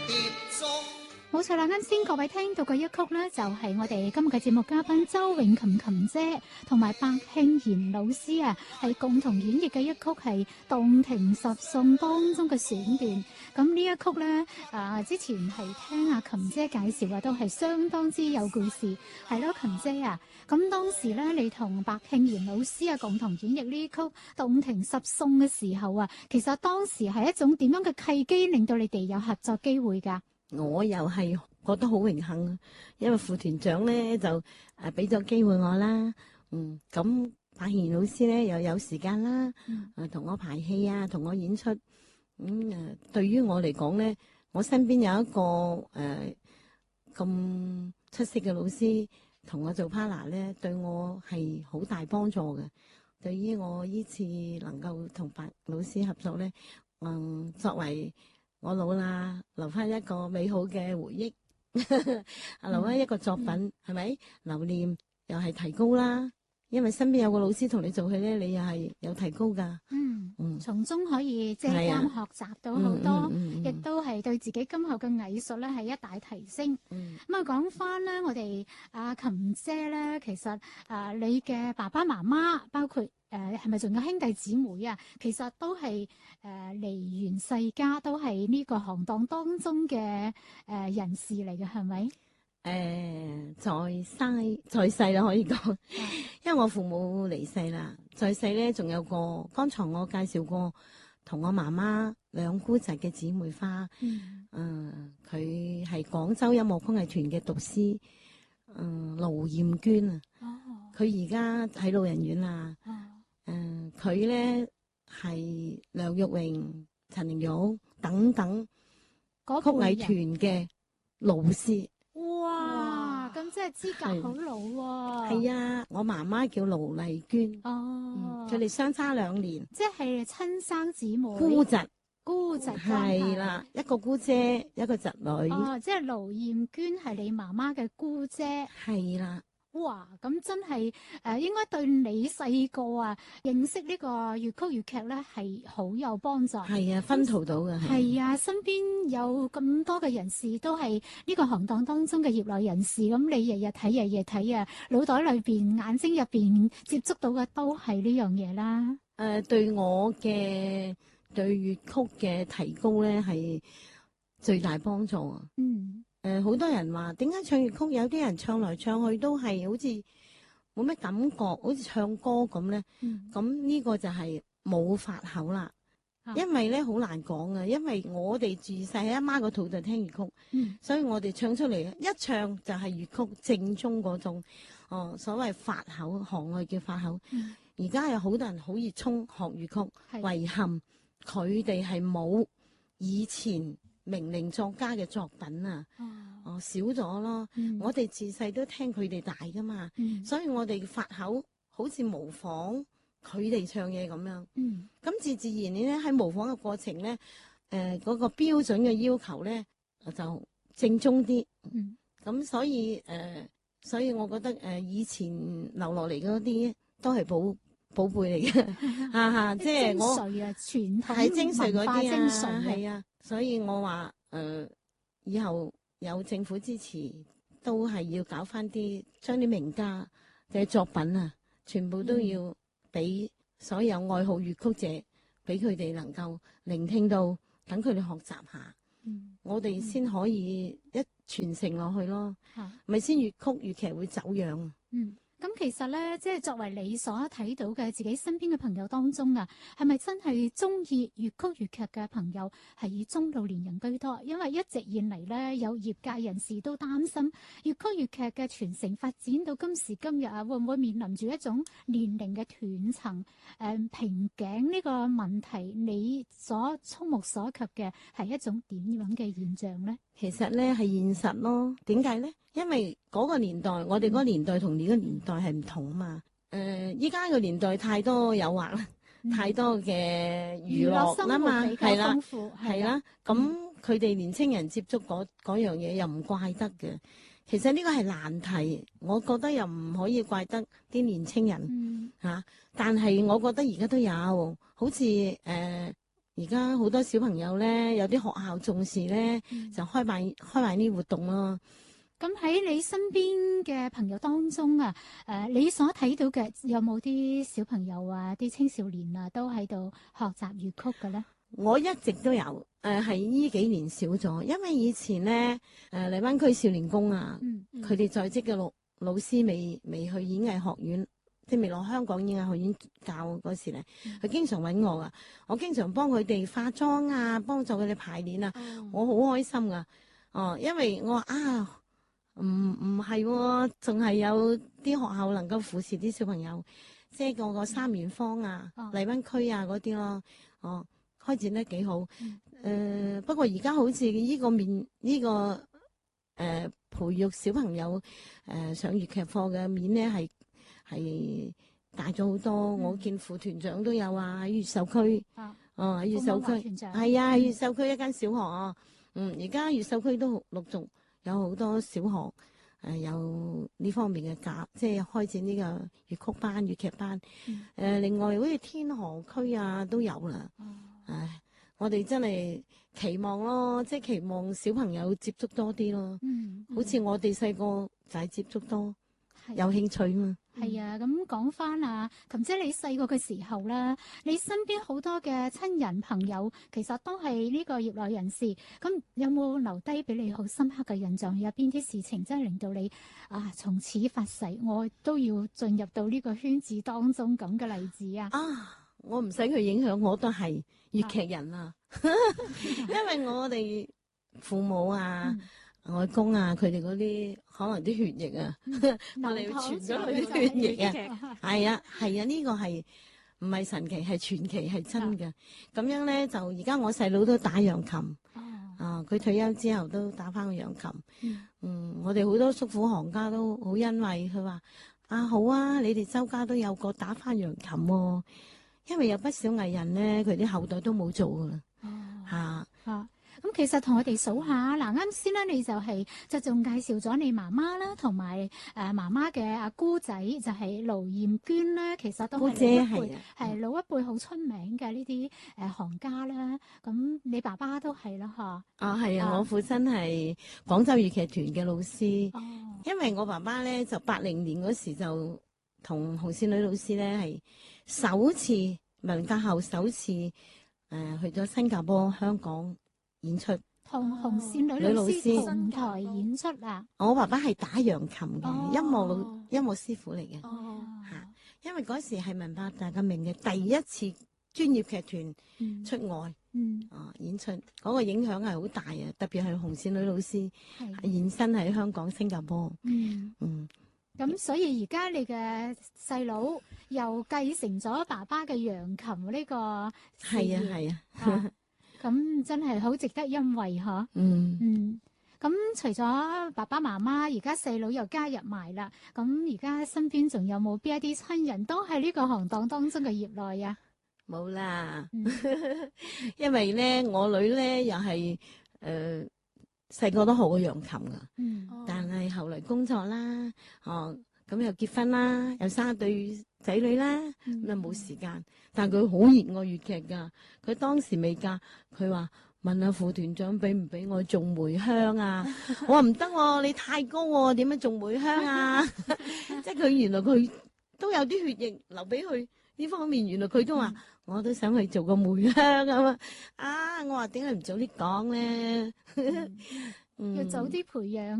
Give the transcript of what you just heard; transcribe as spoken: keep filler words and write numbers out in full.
冇錯啦，啱先各位聽到嘅一曲呢，就係、是、我哋今日嘅節目嘉賓周詠琴琴姐同埋白慶賢老師啊，係共同演繹嘅一曲係《洞庭十送》當中嘅選段。咁呢一曲呢，啊之前係聽阿琴姐介紹嘅，都係相當之有故事，係咯，琴姐啊。咁當時呢，你同白慶賢老師啊共同演繹呢曲《洞庭十送》嘅時候啊，其實當時係一種點樣嘅契機，令到你哋有合作機會㗎？ 我又係覺得好榮幸，因為副團長咧就誒俾咗機會我啦，嗯，咁白慶賢老師咧又有時間啦，誒、嗯、同我排戲啊，同我演出，咁、嗯、誒對於我嚟講咧，我身邊有一個誒咁、呃、出色嘅老師同我做 partner 咧，對我係好大幫助嘅。對於我呢次能夠同白老師合作咧，嗯，作為我老啦，留翻一個美好嘅回憶，留翻一個作品，係、嗯、咪？留念又係提高啦，因為身邊有個老師同你做戲咧，你又係有提高噶。嗯嗯， 從中可以借鑒學習到好多，亦、啊嗯嗯嗯、都係對自己今後嘅藝術咧係一大提升。咁啊講翻咧，我哋阿琴姐咧，其實啊、呃、你嘅爸爸媽媽包括。誒係咪仲有兄弟姊妹啊？其實都係誒、呃、離緣世家，都係呢個行當當中嘅誒、呃、人士嚟嘅，係咪？誒、 呃，在世在世啦，可以講，因為我父母離世啦，在世咧仲有個，剛才我介紹過，同我媽媽兩姑侄嘅姊妹花，嗯，佢係廣州音樂曲藝團嘅導師，嗯，盧艷娟啊，佢而家喺老人院啦。哦誒，佢咧係梁玉榮、陳玲玉等等曲藝團嘅老師。 哇！咁即係資格好老喎。 係啊，我媽媽叫盧麗娟。哦，佢哋相差兩年。 即係親生姊妹。 姑侄。 姑侄。 係啦，一個姑姐，一個侄女。 哦，即係盧艷娟係你媽媽嘅姑姐。 係啦。 哇，咁真係誒、呃，應該對你細個啊認識呢個粵曲粵劇咧係好有幫助。係啊， 薰陶到嘅係啊，身邊有咁多嘅人士都係呢個行當當中嘅業內人士，咁你日日睇日日睇啊，腦袋裏邊、眼睛入邊接觸到嘅都係呢樣嘢啦。誒、 呃，對我嘅對粵曲嘅提高咧係最大幫助啊。嗯。誒、呃，好多人話點解唱粵曲，有啲人唱來唱去都係好似冇咩感覺，好似唱歌咁咧。咁、嗯、呢個就係冇發口啦、啊。因為咧好難講啊，因為我哋自細喺阿媽個肚度聽粵曲、嗯，所以我哋唱出嚟一唱就係粵曲正宗嗰種。哦、呃，所謂發口，行內叫發口。而家有好多人好熱衷學粵曲，遺憾佢哋係冇以前名伶作家嘅作品啊，哦，哦少咗咯。嗯、我哋自細都聽佢哋大噶嘛、嗯，所以我哋發口好似模仿佢哋唱嘢咁樣。咁、嗯、自自然然咧喺模仿嘅過程咧，誒、呃、嗰、那個標準嘅要求咧就正宗啲。咁、嗯、所以誒、呃，所以我覺得誒、呃、以前留落嚟嗰啲都係寶寶貝嚟嘅，哈哈，即係我傳統係精髓嗰啲啊， 係啊。所以我話誒、呃，以後有政府支持，都係要搞翻啲，將啲名家嘅作品啊，全部都要俾所有愛好粵曲者，俾佢哋能夠聆聽到，等佢哋學習下，嗯、我哋先可以一傳承落去咯，咪、嗯、先粵曲粵劇會走樣啊。 嗯咁其實咧，即係作為你所睇到嘅自己身邊嘅朋友當中啊，係咪真係中意粵曲粵劇嘅朋友係以中老年人居多？因為一直以嚟咧，有業界人士都擔心粵曲粵劇嘅傳承發展到今時今日啊，會唔會面臨住一種年齡嘅斷層、誒瓶頸呢個問題？你所觸目所及嘅係一種點樣嘅現象咧？ 其實咧係現實咯，點解咧？因為嗰個年代，我哋嗰個年代同呢個年代係唔同啊嘛。誒、呃，依家個年代太多誘惑啦、嗯，太多嘅娛樂啦嘛，係啦，係啦。咁佢哋年青人接觸嗰嗰樣嘢又唔怪得嘅。其實呢個係難題，我覺得又唔可以怪得啲年青人嚇、嗯啊。但係我覺得而家都有，好似誒。呃而而家好多小朋友咧，有啲學校重視咧，嗯、就開辦開辦呢啲活動咯。 咁喺你身邊嘅朋友當中啊，誒、呃，你所睇到嘅有冇啲小朋友啊、啲青少年啊，都喺度學習粵曲嘅咧？ 我一直都有，誒、呃，係呢幾年少咗，因為以前咧，誒、呃，荔灣區少年宮啊，佢、嗯、哋、嗯、在職嘅老老師未未去演藝學院，即係未落香港演藝學院教嗰時咧，佢、嗯、經常揾我啊，我經常幫佢哋化妝啊，幫助佢哋排練啊，嗯、我好開心噶，哦、呃，因為我話啊。唔唔係，仲係、哦、有啲學校能夠扶持啲小朋友，即係個個三元坊啊、荔灣區啊嗰啲咯，哦，開展得幾好。誒、嗯呃，不過而家好似呢個面呢、這個誒、呃、培育小朋友誒、呃、上粵劇課嘅面咧係係大咗好多。嗯、我見副團長都有啊，喺越秀區，哦喺越秀區，係啊，越秀區一間小學啊，嗯，而家越秀區都陸續。有好多小學誒、呃、有呢方面嘅教，即係開展呢個粵曲班、粵劇班。誒、嗯呃，另外好似天河區啊都有啦。嗯、唉，我哋真係期望咯，即係期望小朋友接觸多啲咯。嗯嗯、好似我哋細個就係接觸多。有興趣嘛？ 係啊，咁講翻啊，琴姐你細個嘅時候啦，你身邊好多嘅親人朋友，其實都係呢個業內人士。咁有冇留低俾你好深刻嘅印象？有邊啲事情真係令到你啊，從此發誓，我都要進入到呢個圈子當中咁嘅例子啊？ 啊，我唔使佢影響，我都係粵劇人啊，因為我哋父母啊。嗯外公啊，佢哋嗰啲可能啲血液啊，嗯、我哋傳咗佢啲血液啊，係啊係啊，呢、這個係唔係神奇，係傳奇，係真嘅。咁樣咧就而家我細佬都打揚琴，哦、啊佢退休之後都打翻個揚琴。嗯，嗯，我哋好多叔父行家都好欣慰，佢話啊好啊，你哋周家都有個打翻揚琴喎、哦，因為有不少藝人咧，佢啲後代都冇做噶啦，吓、哦。啊啊咁其實同我哋數下，嗱啱先咧，你就係就仲介紹咗你媽媽啦，同埋誒媽媽嘅阿姑仔就係盧艷娟咧，其實都係老一輩，係老一輩好出名嘅呢啲誒行家啦。咁你爸爸都係啦，嗬？ 啊係啊，我父親係廣州粵劇團嘅老師。哦，因為我爸爸咧就八零年嗰時就同紅線女老師咧係首次文革後首次誒、呃、去咗新加坡、香港。演出同紅線女老師同台演出啊！ 我爸爸係打揚琴嘅、哦、音樂老音樂師傅嚟嘅，吓、哦，因為嗰時係文化大革命嘅第一次專業劇團出外，嗯，啊演出嗰、那個影響係好大啊！特別係紅線女老師現身喺香港、新加坡，嗯嗯， 咁、嗯、所以而家你嘅細佬又繼承咗爸爸嘅揚琴呢個事業， 係啊係啊。 咁真係好值得欣慰嗬。 嗯嗯，咁除咗爸爸媽媽，而家細佬又加入埋啦。咁而家身邊仲有冇邊一啲親人都係呢個行當當中嘅業內啊？ 冇啦，嗯、因為咧我女咧又係誒細個都學過揚琴噶，嗯，但係後嚟工作啦，哦咁又結婚啦，又生一對仔女啦，咁啊冇時間。但係佢好熱愛粵劇噶，佢當時未嫁，佢話問阿副團長俾唔俾我種梅香啊？我話唔得喎，你太高喎，點樣種梅香啊？即係佢原來佢都有啲血液留俾佢呢方面，原來佢都話、嗯、我都想去做個梅香咁啊！啊，我話點解唔早啲講咧？ 嗯、要早啲培養。